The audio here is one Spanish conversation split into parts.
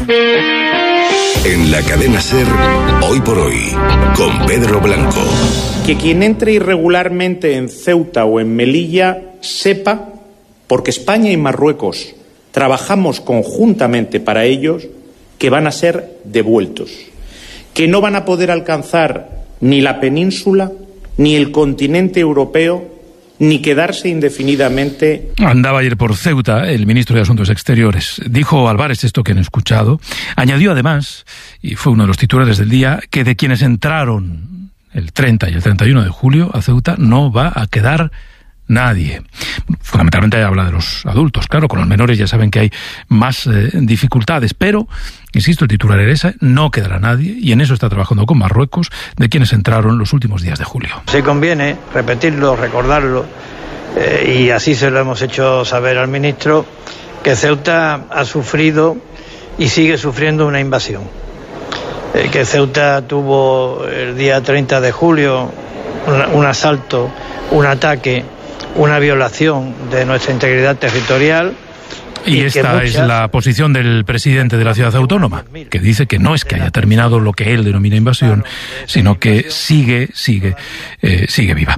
En la cadena SER, Hoy por Hoy, con Pedro Blanco. Que quien entre irregularmente en Ceuta o en Melilla sepa, porque España y Marruecos trabajamos conjuntamente para ellos, que van a ser devueltos, que no van a poder alcanzar ni la península, ni el continente europeo, ni quedarse indefinidamente. Andaba ayer por Ceuta el ministro de Asuntos Exteriores. Dijo Álvarez esto que han escuchado. Añadió además, y fue uno de los titulares del día, que de quienes entraron el 30 y el 31 de julio a Ceuta no va a quedar nadie. Fundamentalmente habla de los adultos, claro, con los menores ya saben que hay más dificultades, pero, insisto, el titular era ese, no quedará nadie, y en eso está trabajando con Marruecos, de quienes entraron los últimos días de julio. Se conviene repetirlo, recordarlo, y así se lo hemos hecho saber al ministro, que Ceuta ha sufrido y sigue sufriendo una invasión. Que Ceuta tuvo el día 30 de julio un asalto, un ataque, una violación de nuestra integridad territorial. Y esta es la posición del presidente de la ciudad autónoma, que dice que no es que haya terminado lo que él denomina invasión, sino que sigue viva.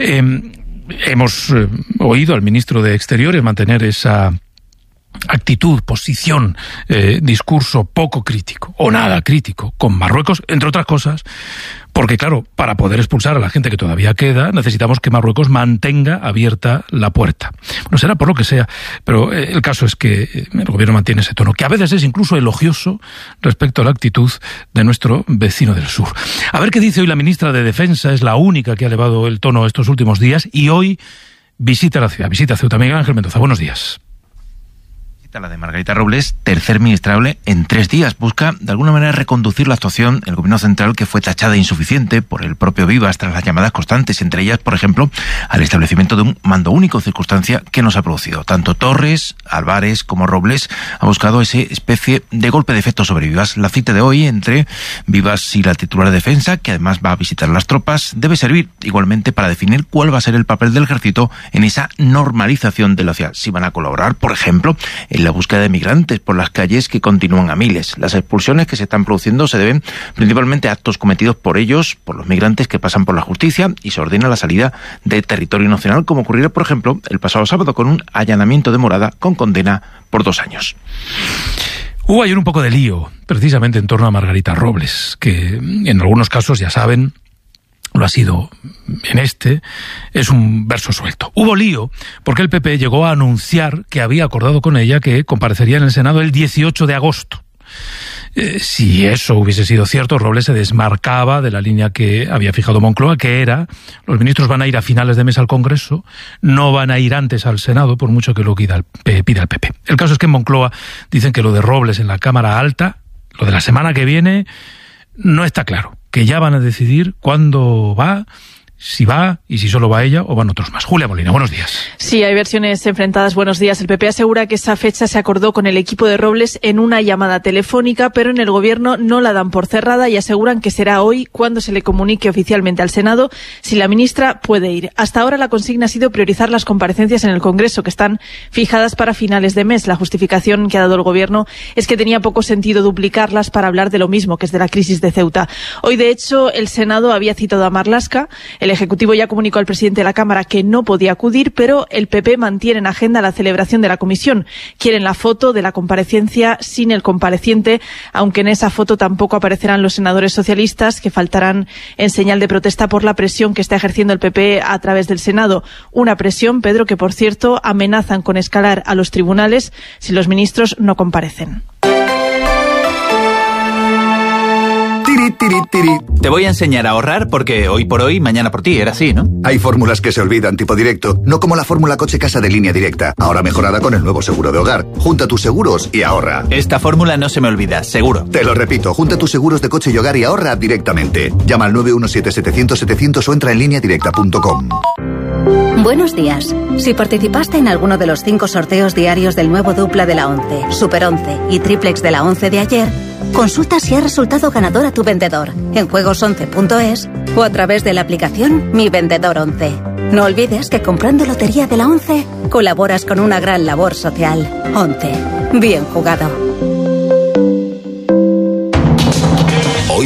Hemos oído al ministro de Exteriores mantener esa actitud, posición, discurso poco crítico o nada crítico con Marruecos, entre otras cosas, porque claro, para poder expulsar a la gente que todavía queda, necesitamos que Marruecos mantenga abierta la puerta. Bueno, será por lo que sea, pero el caso es que el gobierno mantiene ese tono, que a veces es incluso elogioso respecto a la actitud de nuestro vecino del sur. A ver qué dice hoy la ministra de Defensa, es la única que ha elevado el tono estos últimos días, y hoy visita la ciudad, visita Ceuta. Miguel Ángel Mendoza, buenos días. La de Margarita Robles, tercer ministrable en 3 días, busca de alguna manera reconducir la actuación del gobierno central, que fue tachada de insuficiente por el propio Vivas tras las llamadas constantes, entre ellas, por ejemplo, al establecimiento de un mando único, circunstancia que nos ha producido. Tanto Torres, Álvarez como Robles ha buscado esa especie de golpe de efecto sobre Vivas. La cita de hoy entre Vivas y la titular de Defensa, que además va a visitar las tropas, debe servir igualmente para definir cuál va a ser el papel del ejército en esa normalización de la ciudad. Si van a colaborar, por ejemplo, en la búsqueda de migrantes por las calles, que continúan a miles. Las expulsiones que se están produciendo se deben principalmente a actos cometidos por ellos, por los migrantes que pasan por la justicia, y se ordena la salida de territorio nacional, como ocurrió, por ejemplo, el pasado sábado con un allanamiento de morada con condena por 2 años. Hubo ayer un poco de lío, precisamente en torno a Margarita Robles, que en algunos casos, ya saben, lo ha sido en este, es un verso suelto. Hubo lío porque el PP llegó a anunciar que había acordado con ella que comparecería en el Senado el 18 de agosto. Si eso hubiese sido cierto, Robles se desmarcaba de la línea que había fijado Moncloa, que era: los ministros van a ir a finales de mes al Congreso, no van a ir antes al Senado, por mucho que lo pida el PP. El caso es que en Moncloa dicen que lo de Robles en la Cámara Alta, lo de la semana que viene, no está claro, que ya van a decidir cuándo va, si va y si solo va ella o van otros más. Julia Molina, buenos días. Sí, hay versiones enfrentadas. Buenos días. El PP asegura que esa fecha se acordó con el equipo de Robles en una llamada telefónica, pero en el Gobierno no la dan por cerrada y aseguran que será hoy cuando se le comunique oficialmente al Senado si la ministra puede ir. Hasta ahora la consigna ha sido priorizar las comparecencias en el Congreso, que están fijadas para finales de mes. La justificación que ha dado el Gobierno es que tenía poco sentido duplicarlas para hablar de lo mismo, que es de la crisis de Ceuta. Hoy, de hecho, el Senado había citado a Marlaska. El Ejecutivo ya comunicó al presidente de la Cámara que no podía acudir, pero el PP mantiene en agenda la celebración de la comisión. Quieren la foto de la comparecencia sin el compareciente, aunque en esa foto tampoco aparecerán los senadores socialistas, que faltarán en señal de protesta por la presión que está ejerciendo el PP a través del Senado. Una presión, Pedro, que por cierto amenazan con escalar a los tribunales si los ministros no comparecen. Te voy a enseñar a ahorrar porque hoy por hoy, mañana por ti, era así, ¿no? Hay fórmulas que se olvidan, tipo directo, no como la fórmula coche-casa de Línea Directa, ahora mejorada con el nuevo seguro de hogar. Junta tus seguros y ahorra. Esta fórmula no se me olvida, seguro. Te lo repito, junta tus seguros de coche y hogar y ahorra directamente. Llama al 917-700-700 o entra en lineadirecta.com. Buenos días. Si participaste en alguno de los 5 sorteos diarios del nuevo dupla de la 11, Super 11 y triplex de la 11 de ayer, consulta si ha resultado ganador a tu vendedor en juegos11.es o a través de la aplicación Mi Vendedor 11. No olvides que comprando Lotería de la 11 colaboras con una gran labor social. 11. Bien jugado.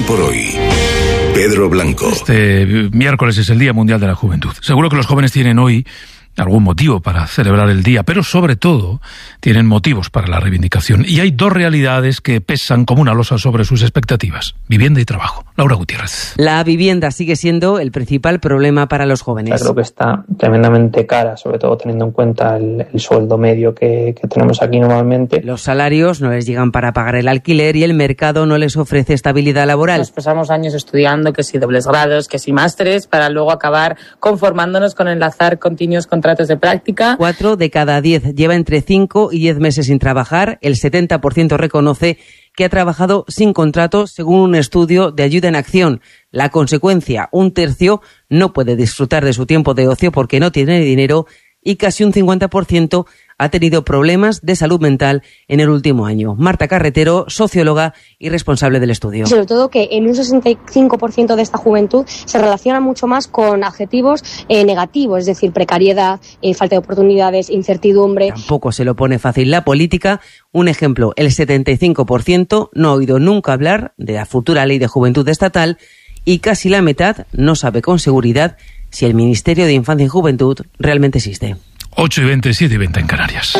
por hoy. Pedro Blanco. Este miércoles es el Día Mundial de la Juventud. Seguro que los jóvenes tienen hoy algún motivo para celebrar el día, pero sobre todo tienen motivos para la reivindicación. Y hay dos realidades que pesan como una losa sobre sus expectativas: vivienda y trabajo. Laura Gutiérrez. La vivienda sigue siendo el principal problema para los jóvenes. Creo que está tremendamente cara, sobre todo teniendo en cuenta el sueldo medio que tenemos aquí normalmente. Los salarios no les llegan para pagar el alquiler y el mercado no les ofrece estabilidad laboral. Nos pasamos años estudiando, que si dobles grados, que si másteres, para luego acabar conformándonos con enlazar continuos contratos de práctica. 4 de cada 10 lleva entre 5 y 10 meses sin trabajar. El 70% reconoce que ha trabajado sin contrato, según un estudio de Ayuda en Acción. La consecuencia: un tercio no puede disfrutar de su tiempo de ocio porque no tiene dinero y casi un 50% ha tenido problemas de salud mental en el último año. Marta Carretero, socióloga y responsable del estudio. Sobre todo que en un 65% de esta juventud se relaciona mucho más con adjetivos negativos, es decir, precariedad, falta de oportunidades, incertidumbre. Tampoco se lo pone fácil la política. Un ejemplo: el 75% no ha oído nunca hablar de la futura ley de juventud estatal y casi la mitad no sabe con seguridad si el Ministerio de Infancia y Juventud realmente existe. 8:20, 7:20 en Canarias.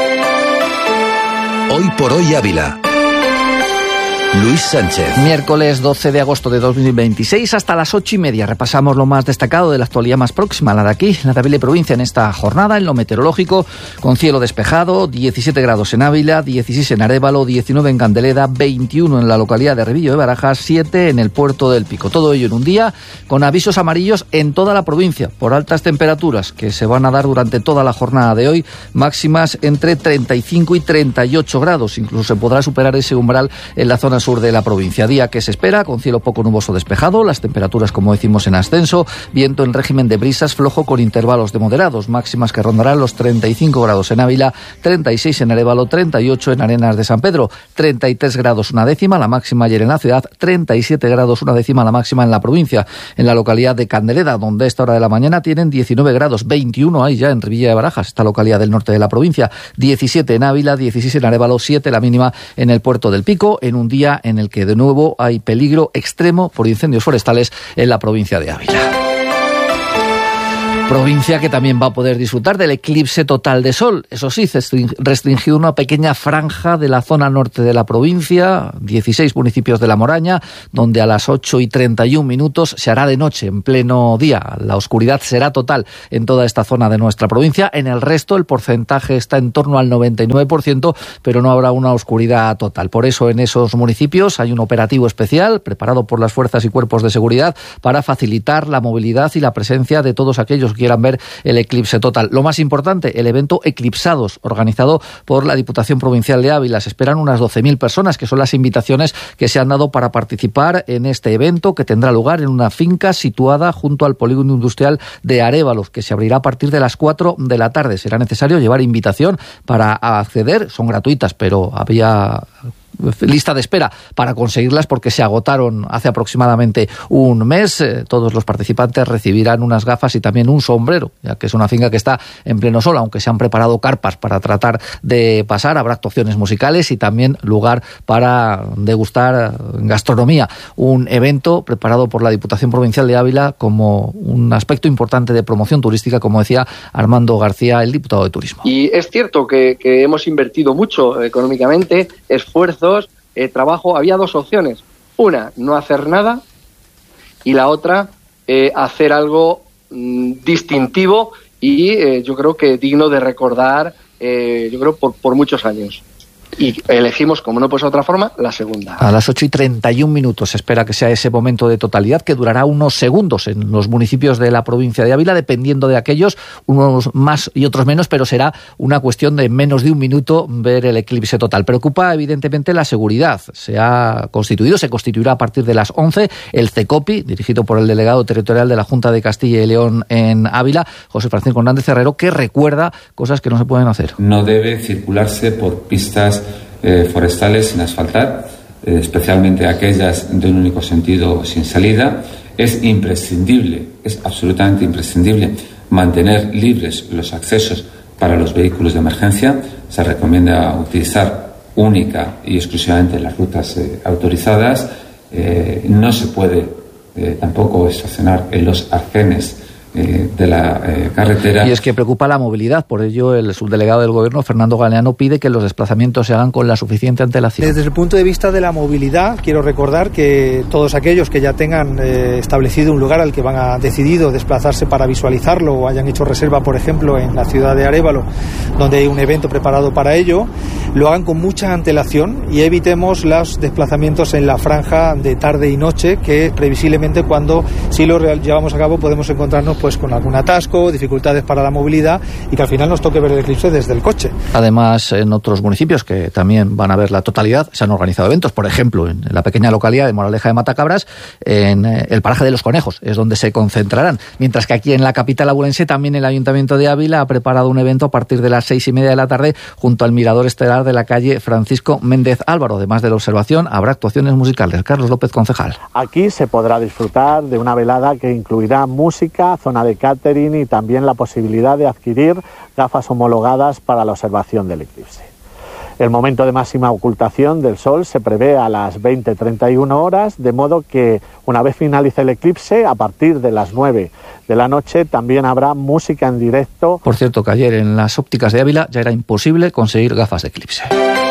Hoy por hoy Ávila. Luis Sánchez. Miércoles 12 de agosto de 2026 hasta las 8:30. Repasamos lo más destacado de la actualidad más próxima, la de aquí, la de Ávila y provincia, en esta jornada. En lo meteorológico, con cielo despejado, 17 grados en Ávila, 16 en Arévalo, 19 en Candeleda, 21 en la localidad de Revillo de Barajas, 7 en el puerto del Pico. Todo ello en un día con avisos amarillos en toda la provincia por altas temperaturas que se van a dar durante toda la jornada de hoy, máximas entre 35 y 38 grados. Incluso se podrá superar ese umbral en la zona sur de la provincia. Día que se espera con cielo poco nuboso despejado, las temperaturas, como decimos, en ascenso, viento en régimen de brisas flojo con intervalos de moderados, máximas que rondarán los 35 grados en Ávila, 36 en Arévalo, 38 en Arenas de San Pedro, 33 grados una décima la máxima ayer en la ciudad, 37 grados una décima la máxima en la provincia. En la localidad de Candeleda, donde a esta hora de la mañana tienen 19 grados, 21 hay ya en Revilla de Barajas, esta localidad del norte de la provincia, 17 en Ávila, 16 en Arévalo, 7 la mínima en el puerto del Pico, en un día en el que de nuevo hay peligro extremo por incendios forestales en la provincia de Ávila. Provincia que también va a poder disfrutar del eclipse total de sol. Eso sí, restringido una pequeña franja de la zona norte de la provincia, 16 municipios de la Moraña, donde a las 8:31 se hará de noche, en pleno día. La oscuridad será total en toda esta zona de nuestra provincia. En el resto el porcentaje está en torno al 99%, pero no habrá una oscuridad total. Por eso en esos municipios hay un operativo especial preparado por las fuerzas y cuerpos de seguridad para facilitar la movilidad y la presencia de todos aquellos que quieran ver el eclipse total. Lo más importante, el evento Eclipsados, organizado por la Diputación Provincial de Ávila. Se esperan unas 12.000 personas, que son las invitaciones que se han dado para participar en este evento, que tendrá lugar en una finca situada junto al polígono industrial de Arévalos, que se abrirá a partir de las 4 de la tarde. Será necesario llevar invitación para acceder, son gratuitas, pero había lista de espera para conseguirlas porque se agotaron hace aproximadamente un mes. Todos los participantes recibirán unas gafas y también un sombrero, ya que es una finca que está en pleno sol, aunque se han preparado carpas para tratar de pasar. Habrá actuaciones musicales y también lugar para degustar gastronomía. Un evento preparado por la Diputación Provincial de Ávila como un aspecto importante de promoción turística, como decía Armando García, el diputado de Turismo. Y es cierto que hemos invertido mucho económicamente, esfuerzos, trabajo. Había dos opciones: una, no hacer nada, y la otra, hacer algo distintivo y yo creo que digno de recordar, yo creo por muchos años. Y elegimos, como no puede ser de otra forma, la segunda. A las 8:31 se espera que sea ese momento de totalidad, que durará unos segundos en los municipios de la provincia de Ávila, dependiendo de aquellos, unos más y otros menos, pero será una cuestión de menos de un minuto ver el eclipse total. Preocupa evidentemente la seguridad. Se constituirá a partir de las 11 el CECOPI, dirigido por el delegado territorial de la Junta de Castilla y León en Ávila, José Francisco Hernández Herrero, que recuerda cosas que no se pueden hacer. No debe circularse por pistas forestales sin asfaltar, especialmente aquellas de un único sentido sin salida. Es imprescindible, es absolutamente imprescindible mantener libres los accesos para los vehículos de emergencia. Se recomienda utilizar única y exclusivamente las rutas autorizadas. no se puede tampoco estacionar en los arcenes de la carretera. Y es que preocupa la movilidad, por ello el subdelegado del Gobierno, Fernando Galeano, pide que los desplazamientos se hagan con la suficiente antelación. Desde el punto de vista de la movilidad, quiero recordar que todos aquellos que ya tengan establecido un lugar al que van a decidido desplazarse para visualizarlo o hayan hecho reserva, por ejemplo, en la ciudad de Arévalo, donde hay un evento preparado para ello, lo hagan con mucha antelación y evitemos los desplazamientos en la franja de tarde y noche, que previsiblemente cuando sí lo llevamos a cabo podemos encontrarnos pues con algún atasco, dificultades para la movilidad y que al final nos toque ver el eclipse desde el coche. Además, en otros municipios que también van a ver la totalidad, se han organizado eventos. Por ejemplo, en la pequeña localidad de Moraleja de Matacabras, en el paraje de los Conejos, es donde se concentrarán. Mientras que aquí en la capital abulense, también el Ayuntamiento de Ávila ha preparado un evento a partir de las 6:30 de la tarde junto al mirador estelar de la calle Francisco Méndez Álvaro. Además de la observación, habrá actuaciones musicales. Carlos López, concejal. Aquí se podrá disfrutar de una velada que incluirá música, zona de catering y también la posibilidad de adquirir gafas homologadas para la observación del eclipse. El momento de máxima ocultación del Sol se prevé a las 20:31 horas, de modo que una vez finalice el eclipse, a partir de las 9 de la noche, también habrá música en directo. Por cierto, que ayer en las ópticas de Ávila ya era imposible conseguir gafas de eclipse.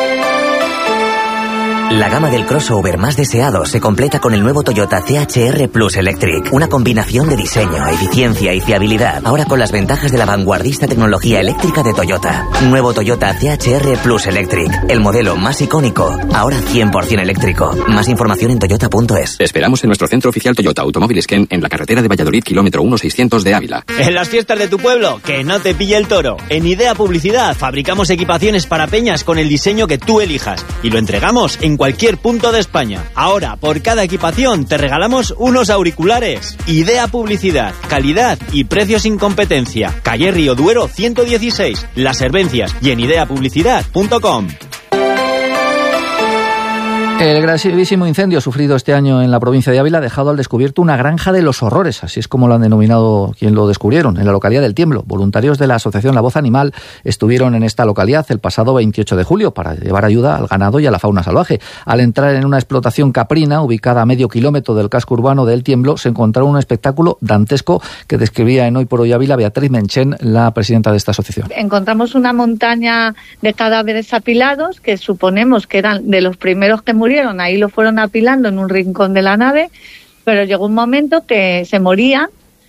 La gama del crossover más deseado se completa con el nuevo Toyota CHR Plus Electric. Una combinación de diseño, eficiencia y fiabilidad. Ahora con las ventajas de la vanguardista tecnología eléctrica de Toyota. Nuevo Toyota CHR Plus Electric. El modelo más icónico. Ahora 100% eléctrico. Más información en toyota.es. Te esperamos en nuestro centro oficial Toyota Automóviles Ken en la carretera de Valladolid, kilómetro 1600 de Ávila. En las fiestas de tu pueblo, que no te pille el toro. En Idea Publicidad fabricamos equipaciones para peñas con el diseño que tú elijas. Y lo entregamos en cualquier punto de España. Ahora, por cada equipación, te regalamos unos auriculares. Idea Publicidad, calidad y precios sin competencia. Calle Río Duero 116, Las Servencias y en ideapublicidad.com. El gravísimo incendio sufrido este año en la provincia de Ávila ha dejado al descubierto una granja de los horrores, así es como lo han denominado quien lo descubrieron, en la localidad del Tiemblo. Voluntarios de la asociación La Voz Animal estuvieron en esta localidad el pasado 28 de julio para llevar ayuda al ganado y a la fauna salvaje. Al entrar en una explotación caprina ubicada a medio kilómetro del casco urbano del Tiemblo, se encontraron un espectáculo dantesco que describía en Hoy por Hoy Ávila Beatriz Menchen, la presidenta de esta asociación. Encontramos una montaña de cadáveres apilados que suponemos que eran de los primeros que murieron. Ahí lo fueron apilando en un rincón de la nave, pero llegó un momento que se morían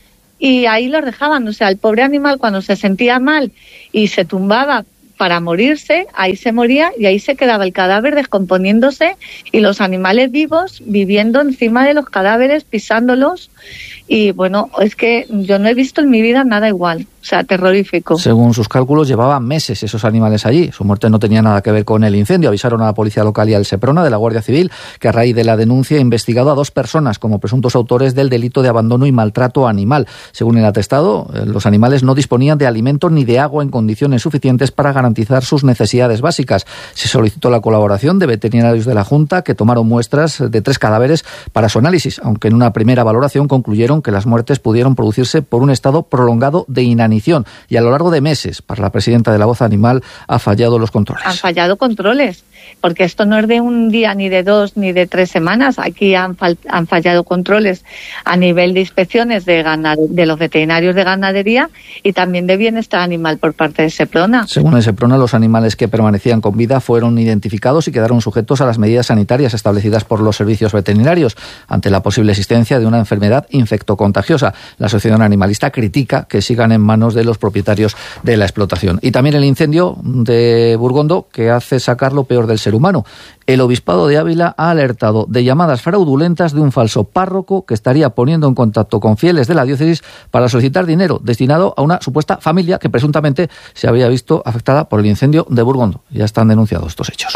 y ahí los dejaban. O sea, el pobre animal cuando se sentía mal y se tumbaba para morirse, ahí se moría y ahí se quedaba el cadáver descomponiéndose y los animales vivos viviendo encima de los cadáveres, pisándolos. Y bueno, es que yo no he visto en mi vida nada igual, o sea, terrorífico. Según sus cálculos, llevaban meses esos animales allí. Su muerte no tenía nada que ver con el incendio. Avisaron a la policía local y al Seprona de la Guardia Civil, que a raíz de la denuncia ha investigado a 2 personas como presuntos autores del delito de abandono y maltrato animal. Según el atestado, los animales no disponían de alimento ni de agua en condiciones suficientes para garantizar sus necesidades básicas. Se solicitó la colaboración de veterinarios de la Junta, que tomaron muestras de 3 cadáveres para su análisis, aunque en una primera valoración concluyeron que las muertes pudieron producirse por un estado prolongado de inanición y a lo largo de meses. Para la presidenta de La Voz Animal ha fallado los controles. Han fallado controles, porque esto no es de un día, ni de 2, ni de 3 semanas. Aquí han fallado controles a nivel de inspecciones de los veterinarios de ganadería y también de bienestar animal por parte de Seprona. Según el Seprona, los animales que permanecían con vida fueron identificados y quedaron sujetos a las medidas sanitarias establecidas por los servicios veterinarios ante la posible existencia de una enfermedad infectocontagiosa. La Asociación Animalista critica que sigan en manos de los propietarios de la explotación. Y también el incendio de Burgondo, que hace sacar lo peor del ser humano. El Obispado de Ávila ha alertado de llamadas fraudulentas de un falso párroco que estaría poniendo en contacto con fieles de la diócesis para solicitar dinero destinado a una supuesta familia que presuntamente se había visto afectada por el incendio de Burgondo. Ya están denunciados estos hechos.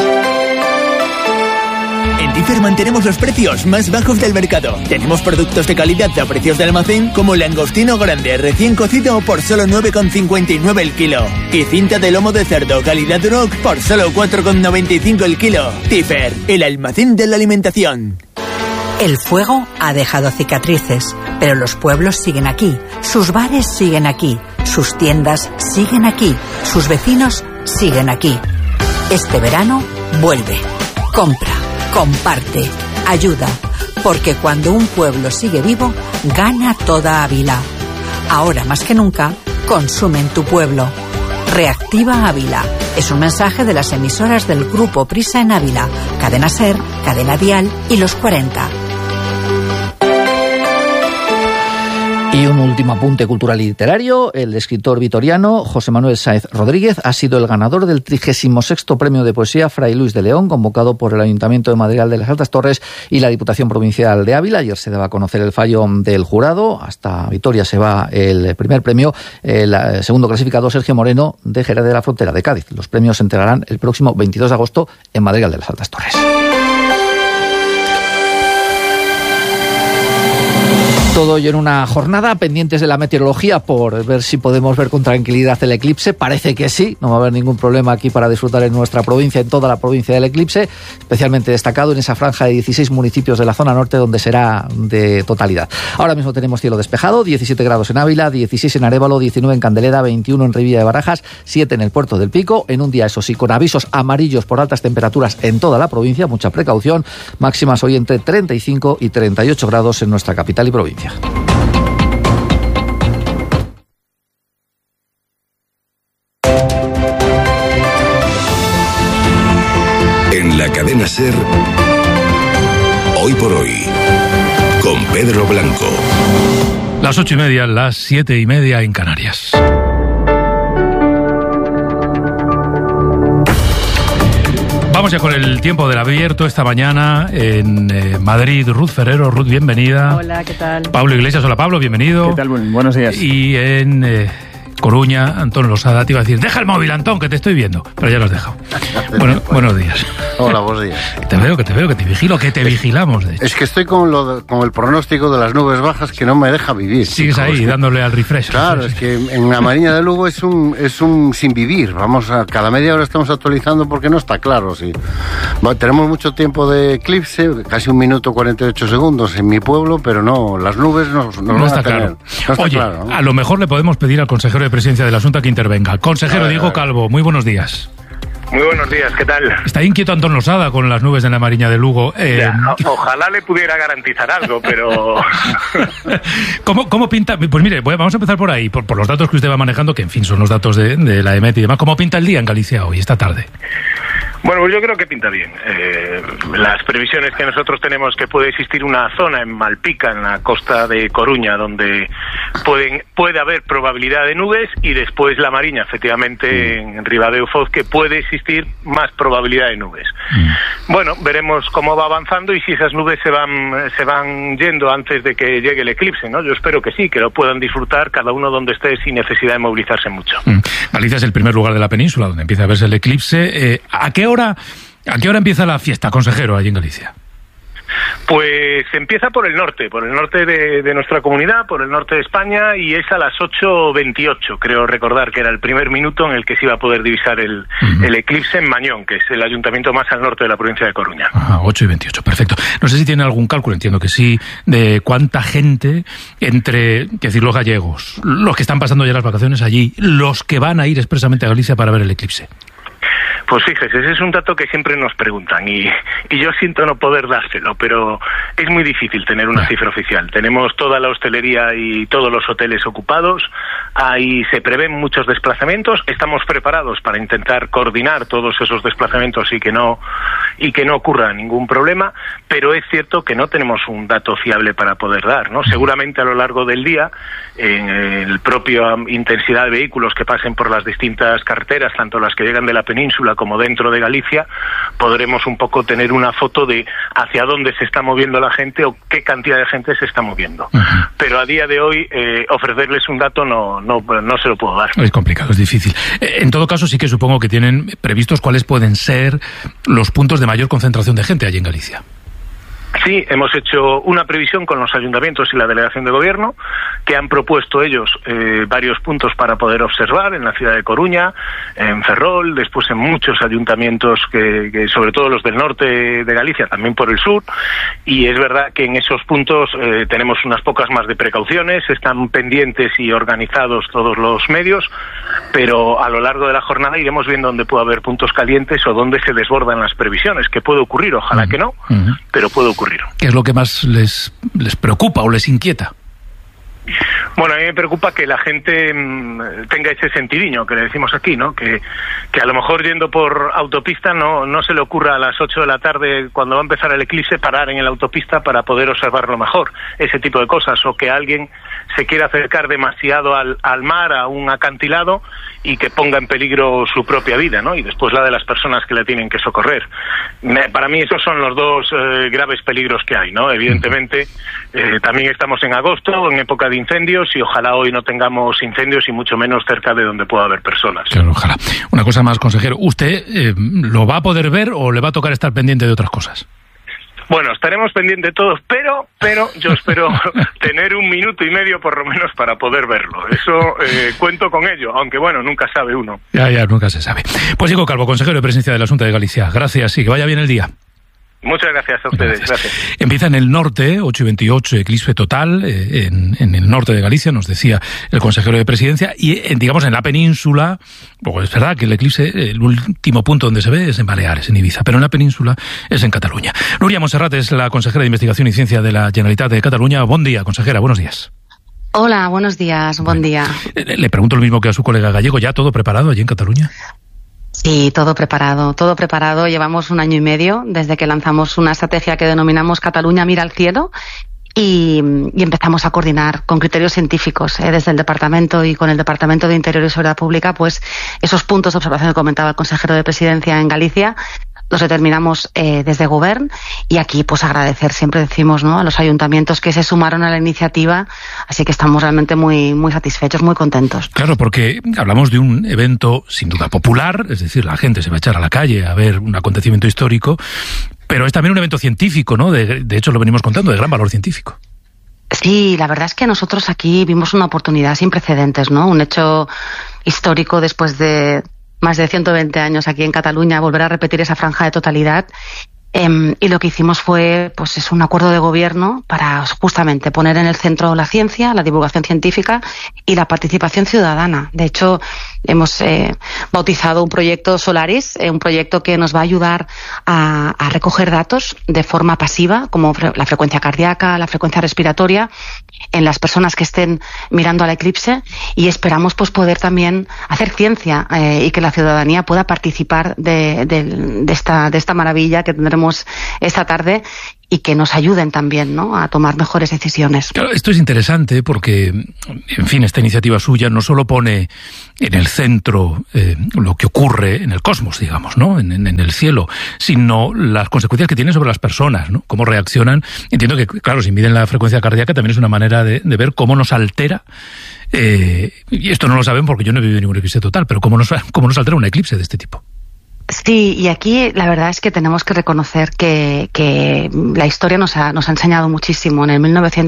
En Differ mantenemos los precios más bajos del mercado. Tenemos productos de calidad a precios de almacén como langostino grande recién cocido por solo 9,59 el kilo. Y cinta de lomo de cerdo calidad Duroc por solo 4,95 el kilo. Differ, el almacén de la alimentación. El fuego ha dejado cicatrices, pero los pueblos siguen aquí, sus bares siguen aquí, sus tiendas siguen aquí, sus vecinos siguen aquí. Este verano vuelve, compra, comparte, ayuda. Porque cuando un pueblo sigue vivo, gana toda Ávila. Ahora más que nunca, consume en tu pueblo. Reactiva Ávila. Es un mensaje de las emisoras del Grupo Prisa en Ávila, Cadena SER, Cadena Dial y Los 40. Y un último apunte cultural y literario. El escritor vitoriano José Manuel Sáez Rodríguez ha sido el ganador del 36º Premio de Poesía Fray Luis de León, convocado por el Ayuntamiento de Madrigal de las Altas Torres y la Diputación Provincial de Ávila. Ayer se daba a conocer el fallo del jurado. Hasta Vitoria se va el primer premio. El segundo clasificado, Sergio Moreno, de Jerez de la Frontera, de Cádiz. Los premios se entregarán el próximo 22 de agosto en Madrigal de las Altas Torres. Todo ello en una jornada, pendientes de la meteorología por ver si podemos ver con tranquilidad el eclipse. Parece que sí, no va a haber ningún problema aquí para disfrutar en nuestra provincia, en toda la provincia del eclipse, especialmente destacado en esa franja de 16 municipios de la zona norte donde será de totalidad. Ahora mismo tenemos cielo despejado, 17 grados en Ávila, 16 en Arévalo, 19 en Candelera, 21 en Rivilla de Barajas, 7 en el Puerto del Pico, en un día, eso sí, con avisos amarillos por altas temperaturas en toda la provincia, mucha precaución, máximas hoy entre 35 y 38 grados en nuestra capital y provincia. En la cadena SER, Hoy por Hoy, con Pedro Blanco. Las 8:30, las 7:30 en Canarias. Vamos ya con el tiempo del abierto esta mañana en Madrid. Ruth Ferrero. Ruth, bienvenida. Hola, ¿qué tal? Pablo Iglesias. Hola, Pablo, bienvenido. ¿Qué tal? Buenos días. Y en Coruña, Antón Losada. Te iba a decir, deja el móvil, Antón, que te estoy viendo. Pero ya lo has dejado. Bueno, buenos días. Hola, buenos días. Que te veo, que te vigilo, que te vigilamos, de hecho. Es que estoy con el pronóstico de las nubes bajas que no me deja vivir. Sigues ahí, dándole al refresh. Claro, es que en la Mariña de Lugo es un sin vivir. Cada media hora estamos actualizando porque no está claro. Sí. Bueno, tenemos mucho tiempo de eclipse, casi 1 minuto 48 segundos en mi pueblo, pero no, las nubes no está claro. No está Oye, claro, ¿no? A lo mejor le podemos pedir al consejero de Presidencia de la Junta que intervenga. Consejero Diego Calvo, muy buenos días. Muy buenos días, ¿qué tal? Está inquieto Antón Losada con las nubes en la Mariña de Lugo. Ojalá le pudiera garantizar algo, pero... ¿Cómo pinta? Pues mire, vamos a empezar por ahí, por los datos que usted va manejando, que en fin son los datos de la EMET y demás. ¿Cómo pinta el día en Galicia hoy, esta tarde? Bueno, pues yo creo que pinta bien. Las previsiones que nosotros tenemos, que puede existir una zona en Malpica, en la costa de Coruña, donde puede haber probabilidad de nubes, y después la Mariña, efectivamente, en Ribadeo Foz, que puede existir más probabilidad de nubes. Bueno, veremos cómo va avanzando y si esas nubes se van yendo antes de que llegue el eclipse, ¿no? Yo espero que sí, que lo puedan disfrutar cada uno donde esté sin necesidad de movilizarse mucho. Galicia es el primer lugar de la península donde empieza a verse el eclipse. ¿A qué hora empieza la fiesta, consejero, allí en Galicia? Pues empieza por el norte de nuestra comunidad, por el norte de España, y es a las 8:28, creo recordar que era el primer minuto en el que se iba a poder divisar el eclipse en Mañón, que es el ayuntamiento más al norte de la provincia de Coruña. 8:28, perfecto. No sé si tiene algún cálculo, entiendo que sí, de cuánta gente entre, los gallegos, los que están pasando ya las vacaciones allí, los que van a ir expresamente a Galicia para ver el eclipse. Pues fíjese, ese es un dato que siempre nos preguntan y yo siento no poder dárselo, pero es muy difícil tener una cifra oficial. Tenemos toda la hostelería y todos los hoteles ocupados, ahí se prevén muchos desplazamientos, estamos preparados para intentar coordinar todos esos desplazamientos y que no ocurra ningún problema, pero es cierto que no tenemos un dato fiable para poder dar, ¿no? Seguramente a lo largo del día, en el propio intensidad de vehículos que pasen por las distintas carreteras, tanto las que llegan de la península como dentro de Galicia, podremos un poco tener una foto de hacia dónde se está moviendo la gente o qué cantidad de gente se está moviendo. Pero a día de hoy ofrecerles un dato no se lo puedo dar. Es complicado, es difícil. En todo caso, sí que supongo que tienen previstos cuáles pueden ser los puntos de mayor concentración de gente allí en Galicia. Sí, hemos hecho una previsión con los ayuntamientos y la delegación de gobierno, que han propuesto ellos varios puntos para poder observar en la ciudad de Coruña, en Ferrol, después en muchos ayuntamientos, que sobre todo los del norte de Galicia, también por el sur, y es verdad que en esos puntos tenemos unas pocas más de precauciones, están pendientes y organizados todos los medios, pero a lo largo de la jornada iremos viendo dónde puede haber puntos calientes o dónde se desbordan las previsiones, que puede ocurrir, ojalá que no, pero puede ocurrir. ocurrieron. ¿Qué es lo que más les preocupa o les inquieta? Bueno, a mí me preocupa que la gente tenga ese sentidiño que le decimos aquí, ¿no? Que a lo mejor yendo por autopista no se le ocurra a las 8 de la tarde, cuando va a empezar el eclipse, parar en la autopista para poder observarlo mejor, ese tipo de cosas, o que alguien se quiera acercar demasiado al mar, a un acantilado, y que ponga en peligro su propia vida, ¿no? Y después la de las personas que le tienen que socorrer. Para mí esos son los dos graves peligros que hay, ¿no? Evidentemente, también estamos en agosto, en época de incendios, y ojalá hoy no tengamos incendios y mucho menos cerca de donde pueda haber personas. Claro, ojalá. Una cosa más, consejero. ¿Usted lo va a poder ver o le va a tocar estar pendiente de otras cosas? Bueno, estaremos pendientes todos, pero yo espero tener 1 minuto y medio por lo menos para poder verlo. Eso cuento con ello, aunque bueno, nunca sabe uno. Ya, nunca se sabe. Pues Diego Calvo, consejero de Presidencia de la Xunta de Galicia. Gracias y que vaya bien el día. Muchas gracias a ustedes. Gracias. Empieza en el norte, 8:28, eclipse total, en el norte de Galicia, nos decía el consejero de Presidencia, y digamos en la península, pues es verdad que el eclipse, el último punto donde se ve es en Baleares, en Ibiza, pero en la península es en Cataluña. Núria Montserrat es la consejera de Investigación y Ciencia de la Generalitat de Cataluña. Buen día, consejera, buenos días. Hola, buenos días, buen día. Le pregunto lo mismo que a su colega gallego, ¿ya todo preparado allí en Cataluña? Sí, todo preparado. Llevamos 1 año y medio desde que lanzamos una estrategia que denominamos Cataluña mira al cielo y empezamos a coordinar con criterios científicos desde el Departamento y con el Departamento de Interior y Seguridad Pública, pues esos puntos de observación que comentaba el consejero de Presidencia en Galicia. Los determinamos desde Govern, y aquí pues agradecer, siempre decimos, ¿no?, a los ayuntamientos que se sumaron a la iniciativa, así que estamos realmente muy satisfechos, muy contentos. Claro, porque hablamos de un evento sin duda popular, es decir, la gente se va a echar a la calle a ver un acontecimiento histórico, pero es también un evento científico, ¿no? De hecho lo venimos contando, de gran valor científico. Sí, la verdad es que nosotros aquí vimos una oportunidad sin precedentes, ¿no? Un hecho histórico después de más de 120 años aquí en Cataluña, volver a repetir esa franja de totalidad. Y lo que hicimos fue, pues es un acuerdo de gobierno para justamente poner en el centro la ciencia, la divulgación científica y la participación ciudadana. De hecho, hemos bautizado un proyecto Solaris, un proyecto que nos va a ayudar a recoger datos de forma pasiva, como la frecuencia cardíaca, la frecuencia respiratoria, en las personas que estén mirando al eclipse, y esperamos pues poder también hacer ciencia y que la ciudadanía pueda participar de esta maravilla que tendremos esta tarde, y que nos ayuden también, ¿no?, a tomar mejores decisiones. Claro, esto es interesante porque, en fin, esta iniciativa suya no solo pone en el centro lo que ocurre en el cosmos, digamos, ¿no?, en el cielo, sino las consecuencias que tiene sobre las personas, ¿no?, cómo reaccionan. Entiendo que, claro, si miden la frecuencia cardíaca también es una manera de ver cómo nos altera, y esto no lo saben porque yo no he vivido ningún eclipse total, pero cómo nos altera un eclipse de este tipo. Sí, y aquí la verdad es que tenemos que reconocer que la historia nos ha enseñado muchísimo. En el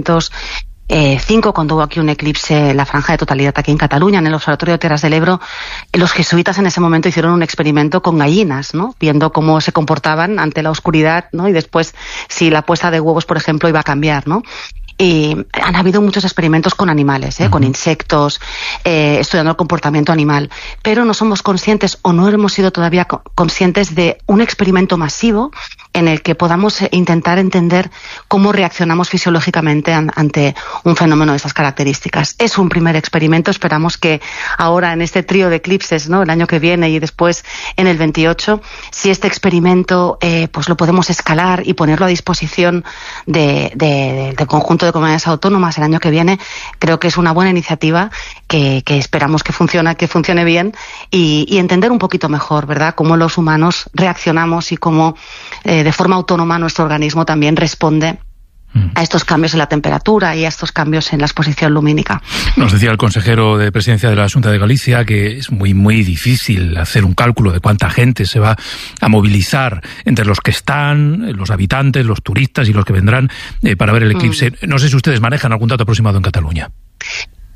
1905, cuando hubo aquí un eclipse, la franja de totalidad aquí en Cataluña, en el Observatorio de Terras del Ebro, los jesuitas en ese momento hicieron un experimento con gallinas, ¿no?, viendo cómo se comportaban ante la oscuridad, ¿no?, y después si la puesta de huevos, por ejemplo, iba a cambiar, ¿no? Y han habido muchos experimentos con animales, con insectos, estudiando el comportamiento animal, pero no somos conscientes, o no hemos sido todavía conscientes de un experimento masivo en el que podamos intentar entender cómo reaccionamos fisiológicamente ante un fenómeno de estas características. Es un primer experimento, esperamos que ahora en este trío de eclipses, ¿no?, el año que viene y después en el 28, si este experimento pues lo podemos escalar y ponerlo a disposición del conjunto de comunidades autónomas el año que viene, creo que es una buena iniciativa que esperamos que funcione bien, y entender un poquito mejor, ¿verdad?, cómo los humanos reaccionamos y cómo de forma autónoma nuestro organismo también responde a estos cambios en la temperatura y a estos cambios en la exposición lumínica. Nos decía el consejero de Presidencia de la Xunta de Galicia que es muy difícil hacer un cálculo de cuánta gente se va a movilizar entre los que están, los habitantes, los turistas y los que vendrán para ver el eclipse. No sé si ustedes manejan algún dato aproximado en Cataluña.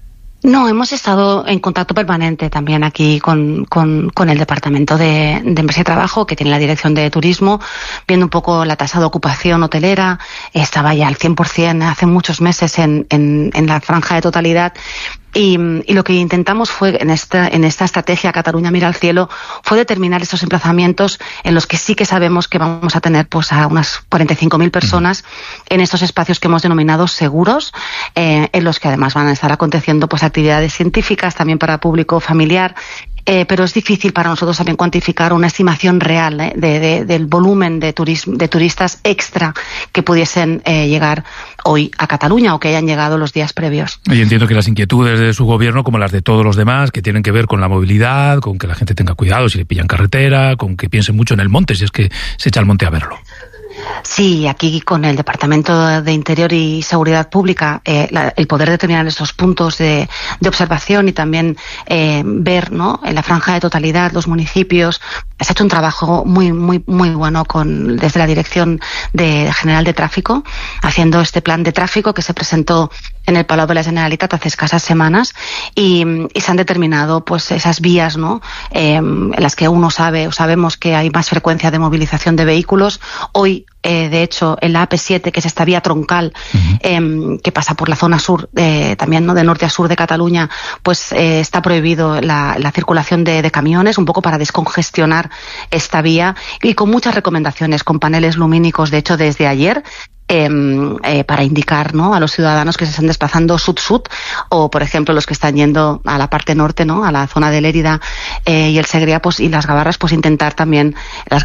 No, hemos estado en contacto permanente también aquí con el Departamento de Empresa y Trabajo, que tiene la Dirección de Turismo, viendo un poco la tasa de ocupación hotelera. Estaba ya al 100% hace muchos meses en la franja de totalidad. Y lo que intentamos fue, en esta estrategia Cataluña mira al cielo, fue determinar esos emplazamientos en los que sí que sabemos que vamos a tener pues a unas 45.000 personas en estos espacios que hemos denominado seguros, en los que además van a estar aconteciendo pues actividades científicas también para público familiar. Pero es difícil para nosotros también cuantificar una estimación real del volumen de turistas extra que pudiesen llegar hoy a Cataluña o que hayan llegado los días previos. Y entiendo que las inquietudes de su gobierno, como las de todos los demás, que tienen que ver con la movilidad, con que la gente tenga cuidado si le pillan carretera, con que piense mucho en el monte, si es que se echa al monte a verlo. Sí, aquí con el Departamento de Interior y Seguridad Pública, el poder determinar estos puntos de observación y también ver, ¿no?, en la franja de totalidad los municipios. Se ha hecho un trabajo muy bueno desde la Dirección General de Tráfico, haciendo este plan de tráfico que se presentó en el Palau de la Generalitat hace escasas semanas y se han determinado pues esas vías, ¿no?, en las que uno sabe o sabemos que hay más frecuencia de movilización de vehículos. Hoy, de hecho, en la AP7, que es esta vía troncal que pasa por la zona sur, también, ¿no?, de norte a sur de Cataluña, pues está prohibido la circulación de camiones, un poco para descongestionar esta vía, y con muchas recomendaciones, con paneles lumínicos, de hecho, desde ayer, para indicar, ¿no?, a los ciudadanos que se están desplazando sud-sud, o por ejemplo los que están yendo a la parte norte, ¿no?, a la zona de Lérida y el Segrià, pues, y las Gavarras, pues intentar también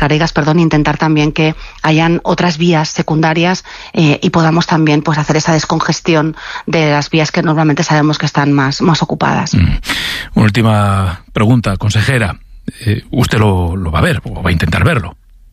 que hayan otras vías secundarias y podamos también pues hacer esa descongestión de las vías que normalmente sabemos que están más ocupadas. Una última pregunta, consejera. ¿Usted lo va a ver o va a intentar verlo?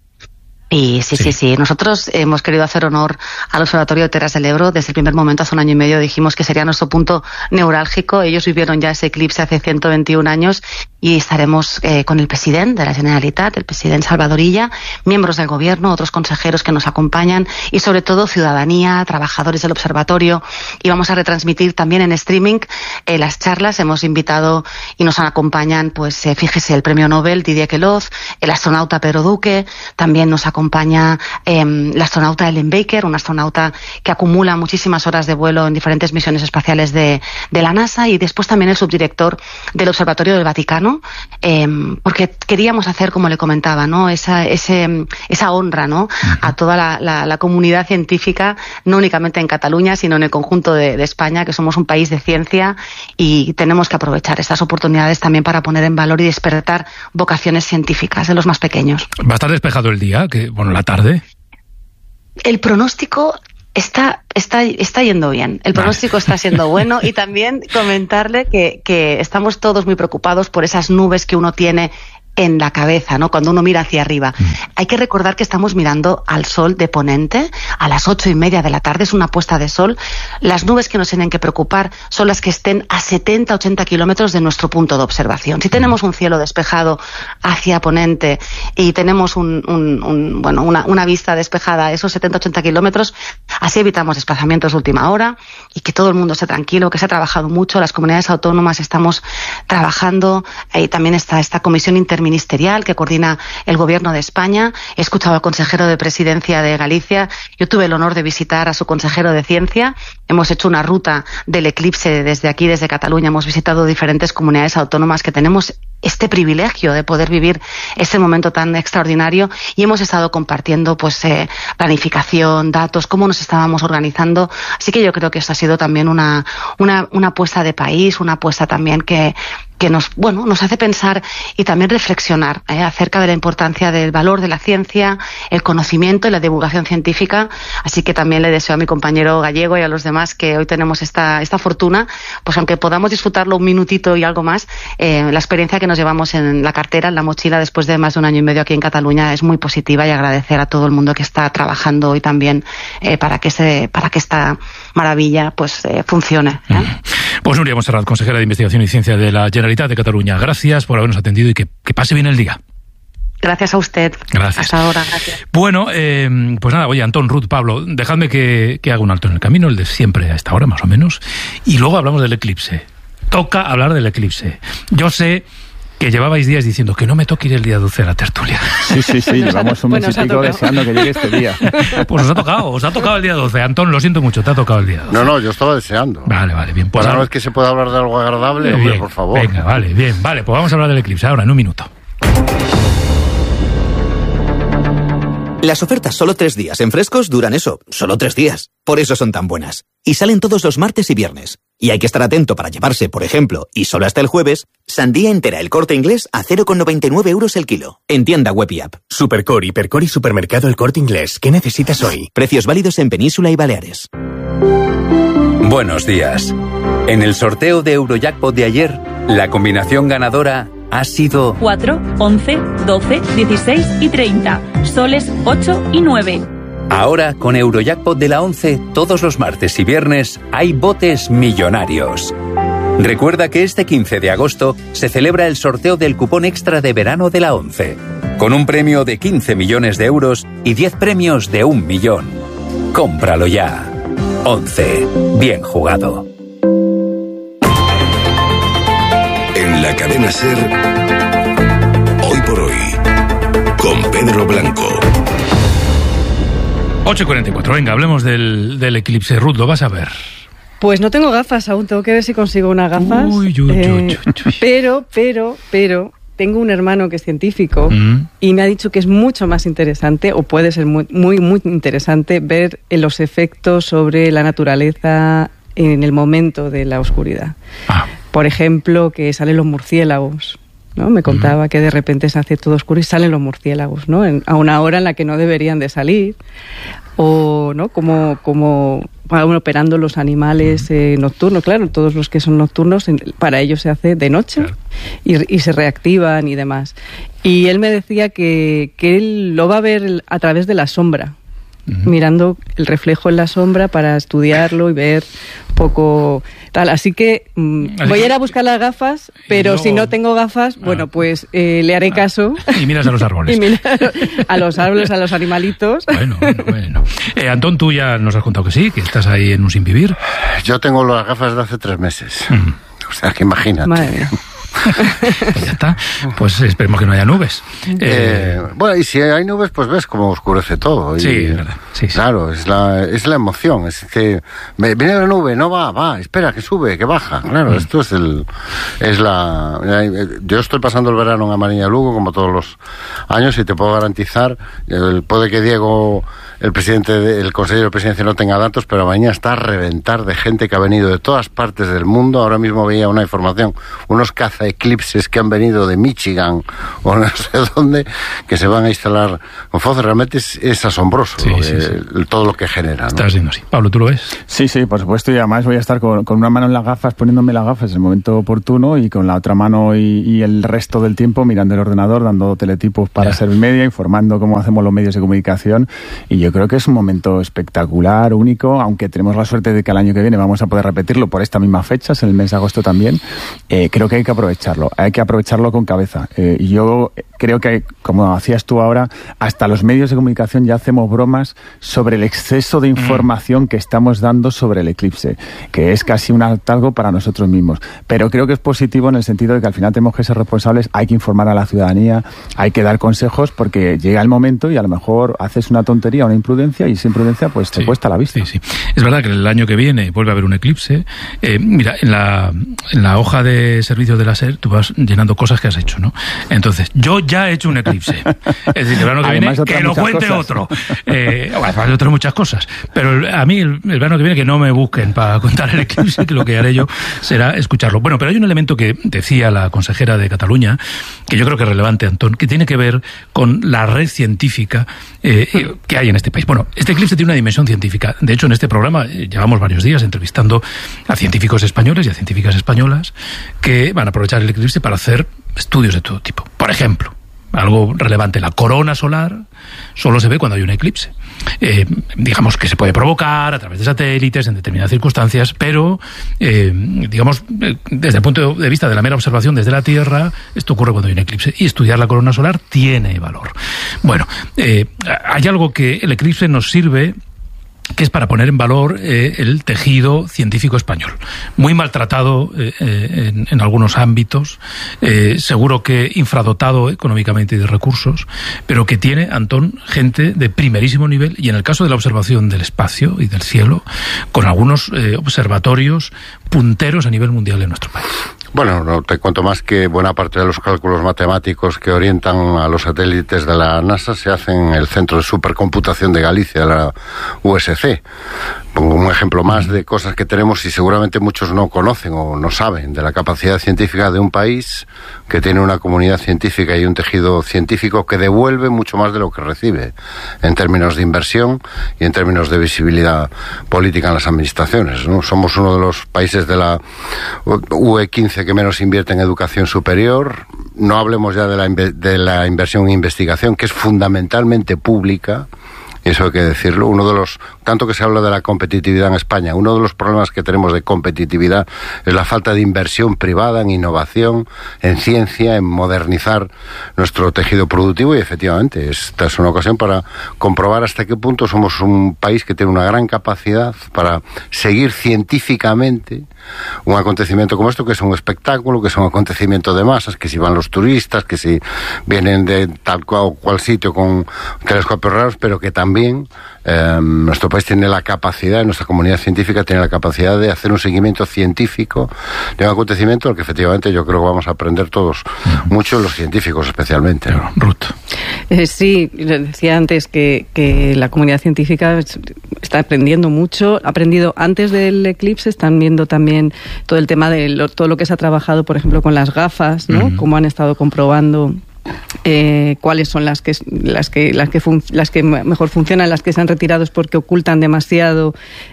Y sí. Nosotros hemos querido hacer honor al Observatorio de Terras del Ebro. Desde el primer momento, hace un año y medio, dijimos que sería nuestro punto neurálgico. Ellos vivieron ya ese eclipse hace 121 años y estaremos con el presidente de la Generalitat, el presidente Salvador Illa, miembros del gobierno, otros consejeros que nos acompañan y sobre todo ciudadanía, trabajadores del observatorio, y vamos a retransmitir también en streaming las charlas. Hemos invitado y nos acompañan, pues fíjese, el premio Nobel Didier Queloz, el astronauta Pedro Duque, también nos acompaña la astronauta Ellen Baker, una astronauta que acumula muchísimas horas de vuelo en diferentes misiones espaciales de la NASA, y después también el subdirector del Observatorio del Vaticano, porque queríamos hacer, como le comentaba, ¿no?, esa honra, ¿no?, a toda la comunidad científica, no únicamente en Cataluña, sino en el conjunto de España, que somos un país de ciencia y tenemos que aprovechar estas oportunidades también para poner en valor y despertar vocaciones científicas de los más pequeños. ¿Va a estar despejado el día? La tarde. El pronóstico está yendo bien. El pronóstico está siendo bueno, y también comentarle que estamos todos muy preocupados por esas nubes que uno tiene en la cabeza, ¿no?, cuando uno mira hacia arriba. Hay que recordar que estamos mirando al sol de poniente a las 8:30 de la tarde, es una puesta de sol. Las nubes que nos tienen que preocupar son las que estén a 70-80 kilómetros de nuestro punto de observación. Si tenemos un cielo despejado hacia poniente y tenemos una vista despejada a esos 70-80 kilómetros, así evitamos desplazamientos de última hora y que todo el mundo esté tranquilo, que se ha trabajado mucho. Las comunidades autónomas estamos trabajando, y también está esta comisión interministerial que coordina el Gobierno de España. He escuchado al consejero de Presidencia de Galicia. Yo tuve el honor de visitar a su consejero de Ciencia. Hemos hecho una ruta del eclipse desde aquí, desde Cataluña. Hemos visitado diferentes comunidades autónomas que tenemos este privilegio de poder vivir este momento tan extraordinario, y hemos estado compartiendo pues planificación, datos, cómo nos estábamos organizando. Así que yo creo que esto ha sido también una apuesta de país, una apuesta también que nos hace pensar y también reflexionar acerca de la importancia del valor de la ciencia, el conocimiento y la divulgación científica. Así que también le deseo a mi compañero gallego y a los demás que hoy tenemos esta fortuna, pues aunque podamos disfrutarlo un minutito y algo más, la experiencia que nos llevamos en la cartera, en la mochila, después de más de un año y medio aquí en Cataluña, es muy positiva, y agradecer a todo el mundo que está trabajando hoy también para que esta maravilla pues funcione. Pues Núria Montserrat, consejera de Investigación y Ciencia de la Generalitat de Cataluña, gracias por habernos atendido y que pase bien el día. Gracias a usted. Gracias. Hasta ahora, gracias. Bueno, pues nada, oye, Antón, Ruth, Pablo, dejadme que haga un alto en el camino, el de siempre a esta hora más o menos, y luego hablamos del eclipse. toca hablar del eclipse. Yo sé que llevabais días diciendo que no me toque ir el día 12 a la tertulia. Sí, llevamos un mes y pico deseando que llegue este día. Pues os ha tocado el día 12. Antón, lo siento mucho, te ha tocado el día 12. No, yo estaba deseando. Vale, bien. Pues una vez que se pueda hablar de algo agradable, bien, hombre, por favor. Venga, vale, pues vamos a hablar del eclipse ahora, en un minuto. Las ofertas solo 3 días en Frescos duran eso, solo 3 días. Por eso son tan buenas. Y salen todos los martes y viernes. Y hay que estar atento para llevarse, por ejemplo, y solo hasta el jueves, sandía entera El Corte Inglés a 0,99 euros el kilo. En tienda web y app. Supercore, Hipercore y Supermercado El Corte Inglés. ¿Qué necesitas hoy? Precios válidos en Península y Baleares. Buenos días. En el sorteo de Eurojackpot de ayer, la combinación ganadora ha sido 4, 11, 12, 16 y 30. Soles 8 y 9. Ahora, con Eurojackpot de la 11, todos los martes y viernes hay botes millonarios. Recuerda que este 15 de agosto se celebra el sorteo del cupón extra de verano de la 11, con un premio de 15 millones de euros y 10 premios de 1 millón. Cómpralo ya. 11. Bien jugado. En la cadena SER, Hoy por Hoy, con Pedro Blanco. 8:44, venga, hablemos del eclipse. Ruth, ¿lo vas a ver? Pues no tengo gafas aún, tengo que ver si consigo unas gafas. Pero tengo un hermano que es científico y me ha dicho que es mucho más interesante, o puede ser muy interesante, ver los efectos sobre la naturaleza en el momento de la oscuridad. Por ejemplo, que salen los murciélagos, ¿no? Me contaba que de repente se hace todo oscuro y salen los murciélagos, ¿no? A una hora en la que no deberían de salir. O, ¿no? Como van operando los animales nocturnos. Claro, todos los que son nocturnos, para ellos se hace de noche, claro. y se reactivan y demás. Y él me decía que él lo va a ver a través de la sombra. Mirando el reflejo en la sombra para estudiarlo y ver un poco tal. Así que voy a ir a buscar las gafas, pero luego, si no tengo gafas, bueno, pues le haré caso. Y miras a los árboles. Y miras a los árboles, a los animalitos. Bueno. Antón, tú ya nos has contado que sí, que estás ahí en un sin vivir. Yo tengo las gafas de hace 3 meses. O sea, que imagínate. Madre mía. Pues ya está, pues esperemos que no haya nubes. Bueno, y si hay nubes, pues ves cómo oscurece todo. Sí, es verdad. Sí. Claro, es la emoción. Es que viene la nube, no va, espera, que sube, que baja. Claro, esto es yo estoy pasando el verano en Amarilla Lugo, como todos los años, y te puedo garantizar, puede que Diego, el consejero de presidencia, no tenga datos, pero mañana está a reventar de gente que ha venido de todas partes del mundo. Ahora mismo veía una información, unos cazaeclipses que han venido de Michigan o no sé dónde, que se van a instalar con FOC. Realmente es asombroso todo lo que genera, ¿no? Está siendo así. Pablo, ¿tú lo ves? Sí, por supuesto, y además voy a estar con una mano en las gafas, poniéndome las gafas en el momento oportuno, y con la otra mano y el resto del tiempo mirando el ordenador, dando teletipos para Ser Media, informando cómo hacemos los medios de comunicación. Y yo creo que es un momento espectacular, único, aunque tenemos la suerte de que el año que viene vamos a poder repetirlo por estas mismas fechas, en el mes de agosto también. Creo que hay que aprovecharlo con cabeza. Y yo creo que, como hacías tú ahora, hasta los medios de comunicación ya hacemos bromas sobre el exceso de información que estamos dando sobre el eclipse, que es casi un algo para nosotros mismos. Pero creo que es positivo en el sentido de que al final tenemos que ser responsables, hay que informar a la ciudadanía, hay que dar consejos, porque llega el momento y a lo mejor haces una tontería, una imprudencia, y esa imprudencia pues te cuesta la vista. Sí. Es verdad que el año que viene vuelve a haber un eclipse. Mira, en la hoja de servicios de la SER tú vas llenando cosas que has hecho, ¿no? Entonces, yo ya he hecho un eclipse. Es decir, el verano que viene, que lo cuente otro. Además de otras muchas cosas. Pero a mí, el verano que viene, que no me busquen para contar el eclipse, que lo que haré yo será escucharlo. Bueno, pero hay un elemento que decía la consejera de Cataluña, que yo creo que es relevante, Antón, que tiene que ver con la red científica que hay en este país. Bueno, este eclipse tiene una dimensión científica. De hecho, en este programa llevamos varios días entrevistando a científicos españoles y a científicas españolas que van a aprovechar el eclipse para hacer estudios de todo tipo. Por ejemplo, algo relevante, la corona solar solo se ve cuando hay un eclipse. Digamos que se puede provocar a través de satélites en determinadas circunstancias, pero desde el punto de vista de la mera observación desde la Tierra, esto ocurre cuando hay un eclipse, y estudiar la corona solar tiene valor. Bueno, hay algo que el eclipse nos sirve que es para poner en valor el tejido científico español. Muy maltratado en algunos ámbitos, seguro que infradotado económicamente y de recursos, pero que tiene, Antón, gente de primerísimo nivel, y en el caso de la observación del espacio y del cielo, con algunos observatorios punteros a nivel mundial en nuestro país. Bueno, no te cuento más que buena parte de los cálculos matemáticos que orientan a los satélites de la NASA se hacen en el Centro de Supercomputación de Galicia, de la USC. Pongo un ejemplo más de cosas que tenemos y seguramente muchos no conocen o no saben de la capacidad científica de un país que tiene una comunidad científica y un tejido científico que devuelve mucho más de lo que recibe en términos de inversión y en términos de visibilidad política en las administraciones, ¿no? Somos uno de los países de la UE 15 que menos invierte en educación superior. No hablemos ya de la inversión en investigación, que es fundamentalmente pública. Eso hay que decirlo. Tanto que se habla de la competitividad en España, uno de los problemas que tenemos de competitividad es la falta de inversión privada en innovación, en ciencia, en modernizar nuestro tejido productivo, y efectivamente esta es una ocasión para comprobar hasta qué punto somos un país que tiene una gran capacidad para seguir científicamente un acontecimiento como esto, que es un espectáculo, que es un acontecimiento de masas, que si van los turistas, que si vienen de tal cual sitio con telescopios raros, pero que también nuestro país tiene la capacidad, nuestra comunidad científica tiene la capacidad de hacer un seguimiento científico de un acontecimiento al que efectivamente yo creo que vamos a aprender todos, mucho los científicos especialmente, ¿no? Ruth. Sí, decía antes que la comunidad científica está aprendiendo mucho, ha aprendido antes del eclipse, están viendo también todo el tema de todo lo que se ha trabajado, por ejemplo, con las gafas, ¿no? Cómo han estado comprobando cuáles son las que mejor funcionan, las que se han retirado es porque ocultan demasiado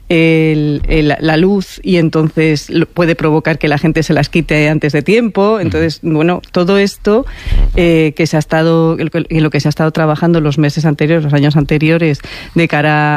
la luz y entonces puede provocar que la gente se las quite antes de tiempo. Entonces, bueno, todo esto en lo que se ha estado trabajando los meses anteriores, los años anteriores, de cara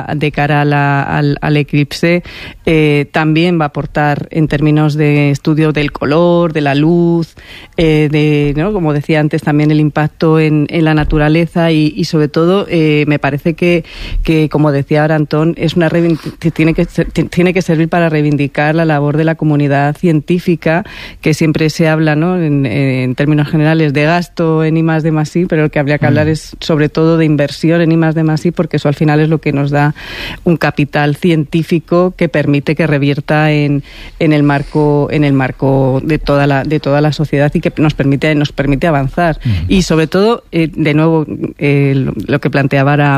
al eclipse, también va a aportar en términos de estudio del color, de la luz, ¿no? Como decía antes, también el impacto en la naturaleza y sobre todo me parece que como decía ahora Antón, tiene que servir para reivindicar la labor de la comunidad científica, que siempre se habla, ¿no? en términos generales de gasto en I+D+I, pero lo que habría que hablar es sobre todo de inversión en I+D+I, porque eso al final es lo que nos da un capital científico que permite que revierta en el marco de toda la sociedad y que nos permite avanzar. Y sobre todo, de nuevo, lo que planteaba ahora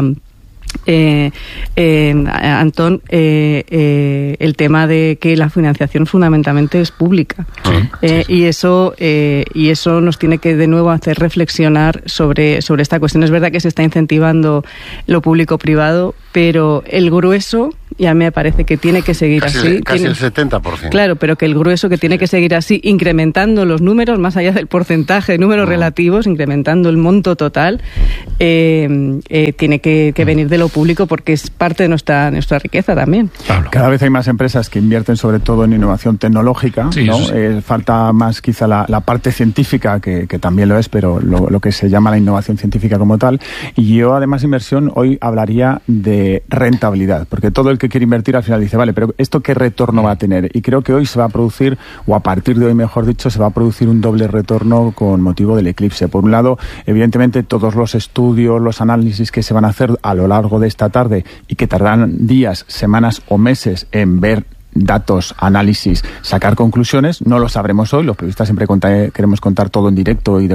Antón, el tema de que la financiación fundamentalmente es pública. Y eso nos tiene que de nuevo hacer reflexionar sobre esta cuestión. Es verdad que se está incentivando lo público-privado, pero el grueso ya me parece que tiene que seguir así. Casi el 70%. Claro, pero que el grueso que tiene que seguir así, incrementando los números, más allá del porcentaje de números relativos, incrementando el monto total, tiene que venir de lo público porque es parte de nuestra riqueza también. Pablo. Cada vez hay más empresas que invierten sobre todo en innovación tecnológica, sí, ¿no? Sí. Falta más quizá la parte científica, que también lo es, pero lo que se llama la innovación científica como tal. Y yo, además de inversión, hoy hablaría de rentabilidad, porque todo el que quiere invertir al final dice, vale, pero ¿esto qué retorno va a tener? Y creo que hoy se va a producir, o a partir de hoy mejor dicho, se va a producir un doble retorno con motivo del eclipse. Por un lado, evidentemente todos los estudios, los análisis que se van a hacer a lo largo de esta tarde y que tardarán días, semanas o meses en ver datos, análisis, sacar conclusiones, no lo sabremos hoy. Los periodistas siempre queremos contar todo en directo y de